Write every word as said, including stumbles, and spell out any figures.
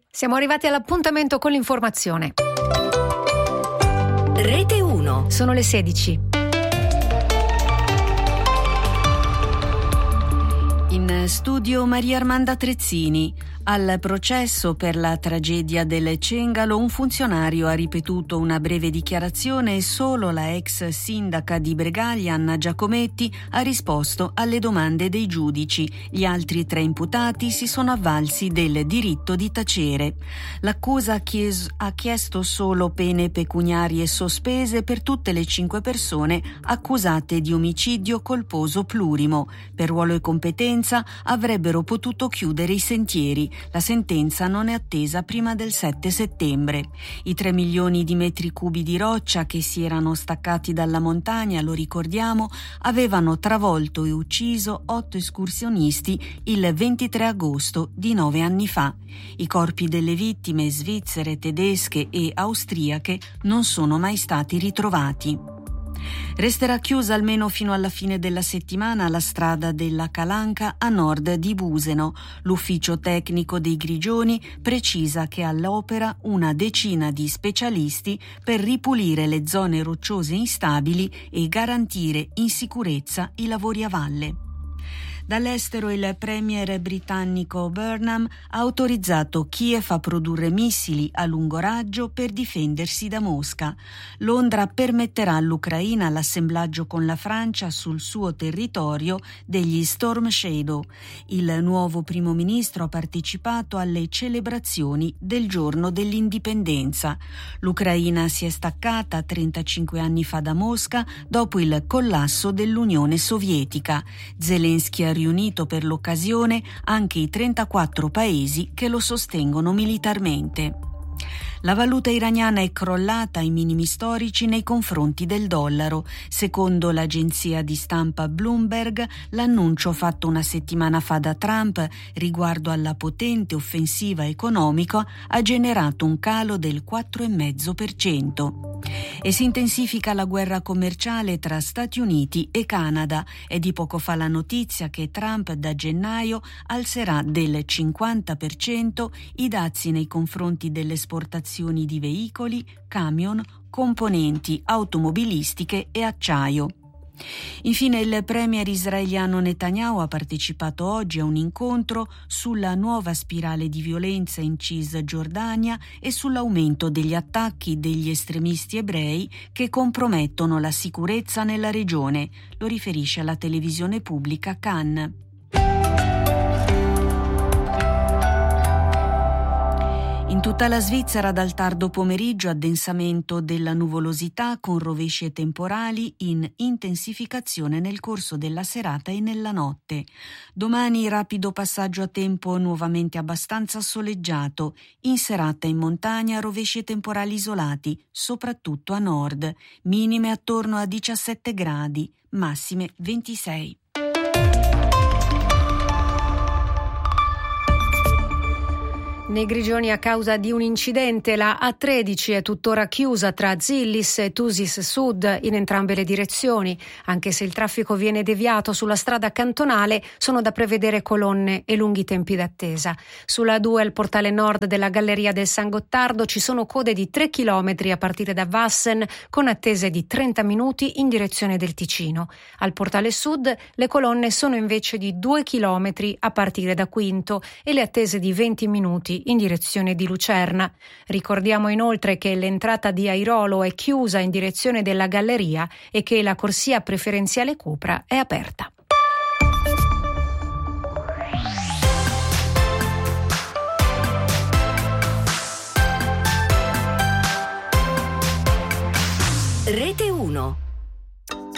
Siamo arrivati all'appuntamento con l'informazione. Rete uno. Sono le sedici. In studio Maria Armanda Trezzini. Al processo per la tragedia del Cengalo un funzionario ha ripetuto una breve dichiarazione e solo la ex sindaca di Bregaglia, Anna Giacometti, ha risposto alle domande dei giudici. Gli altri tre imputati si sono avvalsi del diritto di tacere. L'accusa ha, chies- ha chiesto solo pene pecuniarie sospese per tutte le cinque persone accusate di omicidio colposo plurimo. Per ruolo e competenza avrebbero potuto chiudere i sentieri. La sentenza non è attesa prima del sette settembre. I tre milioni di metri cubi di roccia che si erano staccati dalla montagna, lo ricordiamo, avevano travolto e ucciso otto escursionisti il ventitré agosto di nove anni fa. I corpi delle vittime svizzere, tedesche e austriache non sono mai stati ritrovati. Resterà chiusa almeno fino alla fine della settimana la strada della Calanca a nord di Buseno. L'ufficio tecnico dei Grigioni precisa che è all'opera una decina di specialisti per ripulire le zone rocciose instabili e garantire in sicurezza i lavori a valle. Dall'estero il premier britannico Burnham ha autorizzato Kiev a produrre missili a lungo raggio per difendersi da Mosca. Londra permetterà all'Ucraina l'assemblaggio con la Francia sul suo territorio degli Storm Shadow. Il nuovo primo ministro ha partecipato alle celebrazioni del giorno dell'indipendenza. L'Ucraina si è staccata trentacinque anni fa da Mosca dopo il collasso dell'Unione Sovietica. Zelensky ha riunito per l'occasione anche i trentaquattro paesi che lo sostengono militarmente. La valuta iraniana è crollata ai minimi storici nei confronti del dollaro. Secondo l'agenzia di stampa Bloomberg, l'annuncio fatto una settimana fa da Trump riguardo alla potente offensiva economica ha generato un calo del quattro virgola cinque per cento. E si intensifica la guerra commerciale tra Stati Uniti e Canada. È di poco fa la notizia che Trump da gennaio alzerà del cinquanta per cento i dazi nei confronti delle esportazioni di veicoli, camion, componenti automobilistiche e acciaio. Infine il premier israeliano Netanyahu ha partecipato oggi a un incontro sulla nuova spirale di violenza in Cisgiordania e sull'aumento degli attacchi degli estremisti ebrei che compromettono la sicurezza nella regione, lo riferisce alla televisione pubblica Kan. In tutta la Svizzera dal tardo pomeriggio addensamento della nuvolosità con rovesci e temporali in intensificazione nel corso della serata e nella notte. Domani rapido passaggio a tempo nuovamente abbastanza soleggiato. In serata in montagna rovesci e temporali isolati, soprattutto a nord. Minime attorno a diciassette gradi, massime ventisei. Nei Grigioni, a causa di un incidente, la A tredici è tuttora chiusa tra Zillis e Thusis Sud in entrambe le direzioni. Anche se il traffico viene deviato sulla strada cantonale, sono da prevedere colonne e lunghi tempi d'attesa. Sulla A due al portale nord della Galleria del San Gottardo ci sono code di tre chilometri a partire da Wassen, con attese di trenta minuti in direzione del Ticino. Al portale sud le colonne sono invece di due chilometri a partire da Quinto e le attese di venti minuti in direzione di Lucerna. Ricordiamo inoltre che l'entrata di Airolo è chiusa in direzione della Galleria e che la corsia preferenziale Cupra è aperta. Rete uno.